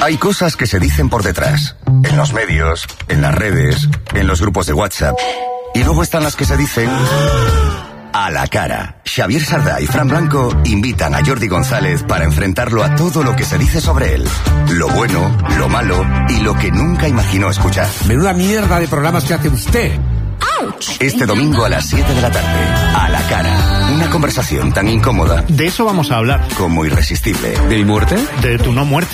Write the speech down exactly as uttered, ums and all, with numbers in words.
Hay cosas que se dicen por detrás, en los medios, en las redes, en los grupos de WhatsApp. Y luego están las que se dicen a la cara. Xavier Sardá y Fran Blanco invitan a Jordi González para enfrentarlo a todo lo que se dice sobre él. Lo bueno, lo malo y lo que nunca imaginó escuchar. Menuda mierda de programas que hace usted. Este domingo a las siete de la tarde, a la cara. Una conversación tan incómoda. De eso vamos a hablar. Como irresistible. ¿De mi muerte? De tu no muerte.